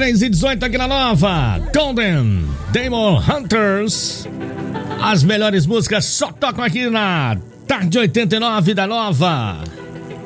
3h18 aqui na Nova. Golden Demon Hunters. As melhores músicas só tocam aqui na Tarde 89 da Nova.